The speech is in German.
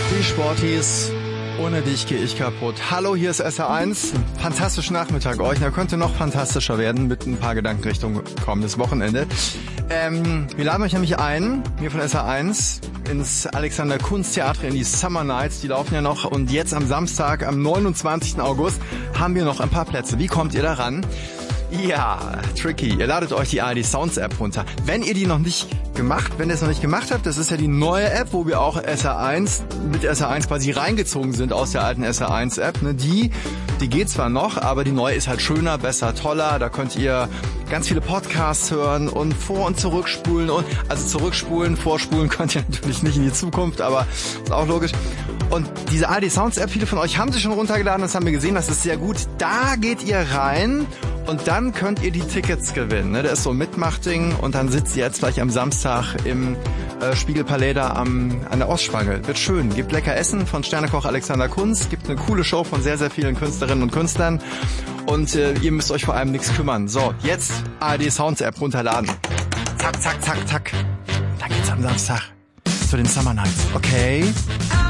Die Sporties, ohne dich gehe ich kaputt. Hallo, hier ist SR1. Fantastischen Nachmittag euch. Er könnte noch fantastischer werden mit ein paar Gedanken Richtung kommendes Wochenende. Wir laden euch nämlich ein, hier von SR1, ins Alexander Kunsttheater in die Summer Nights. Die laufen ja noch. Und jetzt am Samstag, am 29. August, haben wir noch ein paar Plätze. Wie kommt ihr da ran? Ja, tricky. Ihr ladet euch die ARD Sounds App runter. Wenn ihr es noch nicht gemacht habt, das ist ja die neue App, wo wir auch mit SR1 quasi reingezogen sind aus der alten SR1 App. Ne? Die geht zwar noch, aber die neue ist halt schöner, besser, toller. Da könnt ihr ganz viele Podcasts hören und vor- und zurückspulen. Also zurückspulen, vorspulen könnt ihr natürlich nicht in die Zukunft, aber ist auch logisch. Und diese ARD Sounds App, viele von euch haben sie schon runtergeladen, das haben wir gesehen, das ist sehr gut. Da geht ihr rein und dann könnt ihr die Tickets gewinnen. Ne? Da ist so ein Mitmachding und dann sitzt ihr jetzt gleich am Samstag im Spiegelpalais da an der Ostspange. Wird schön. Gibt lecker Essen von Sternekoch Alexander Kunz, gibt eine coole Show von sehr, sehr vielen Künstlerinnen und Künstlern und ihr müsst euch vor allem nichts kümmern. So, jetzt ARD Sounds App runterladen. Zack, zack, zack, zack. Dann geht's am Samstag zu den Summer Nights. Okay?